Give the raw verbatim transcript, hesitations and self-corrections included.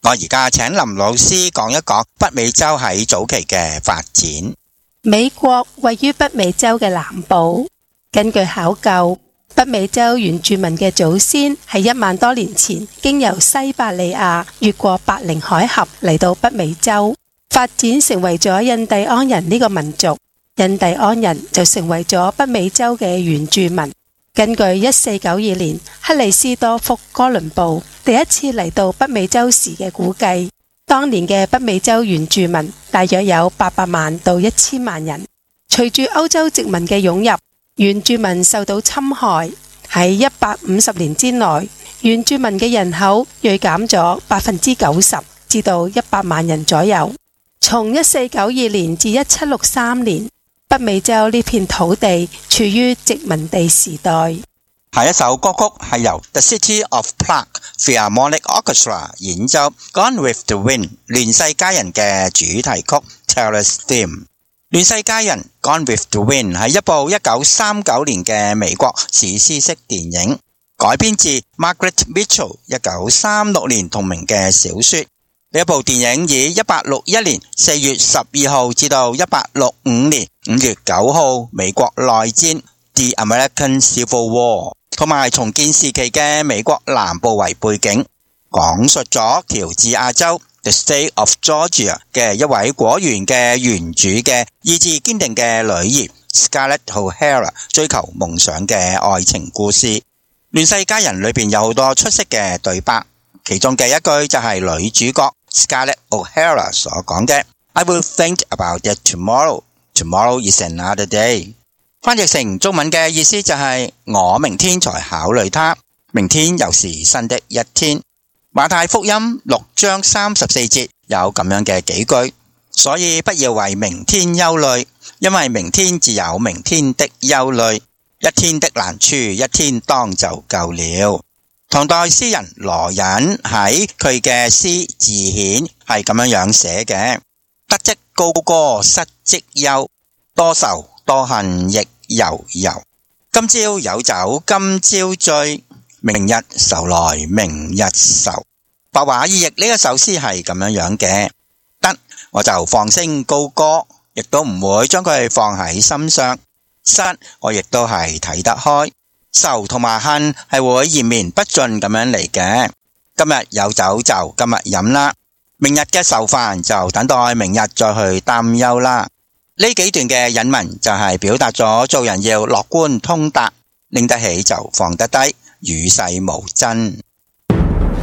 我而家請林老師講一講北美洲喺早期嘅發展。 美國位於北美洲嘅南部，根據考究，北美洲原住民嘅祖先喺一萬多年前經由西伯利亞越過白令海峽嚟到北美洲，發展成為咗印第安人呢個民族。印第安人就成為咗北美洲嘅原住民。根據一四九二年克里斯多福哥倫布第一次嚟到北美洲時嘅估計，當年嘅北美洲原住民大約有八百萬到一千萬人。隨住歐洲殖民嘅湧入，原住民受到侵害，喺一百五十年之內，原住民嘅人口銳減咗百分之九十，至到一百萬人左右。從一四九二年至一七六三年，北美洲呢片土地處於殖民地時代。 下一首歌曲係由 The City of Prague Philharmonic Orchestra 演奏 Gone with the Wind 亂世佳人嘅主題曲 Taylor's Theme。亂世佳人 Gone with the Wind 係一部一九三九年嘅美國史詩式電影，改編自 Margaret Mitchell 一九三六年同名嘅小說。呢一部電影以一八六一年四月十二號至到一八六五年五月九號美國內戰 The American Civil War 同埋重建時期嘅美國南部為背景，講述咗喬治亞州 The State of Georgia 嘅一位果園嘅園主嘅意志堅定嘅女兒 Scarlett O'Hara 追求夢想嘅愛情故事。亂世佳人裏邊有好多出色嘅對白，其中嘅一句就係女主角Scarlett O'Hara 所講嘅 I will think about it tomorrow. Tomorrow is another day. 翻譯成中文嘅意思就係、是、我明天才考慮它，明天又是新的一天。馬太福音六章三十四節有咁樣嘅幾句，所以不要為明天憂慮，因為明天自有明天的憂慮，一天的難處一天當就夠了。唐代詩人羅隱喺佢嘅詩自顯係咁樣樣寫嘅：得即高歌，失即憂，多愁多恨亦悠悠。今朝有酒今朝醉，明日愁來明日愁。白話意譯呢一首詩係咁樣樣嘅，得我就放聲高歌，亦都唔會將佢放喺心上；失我亦都係睇得開。愁同埋恨係會延綿不盡咁樣嚟嘅。今日有酒就今日飲啦，明日嘅愁煩就等待明日再去擔憂啦。呢幾段嘅引文就係表達咗做人要樂觀通達，拎得起就放得低，與世無爭。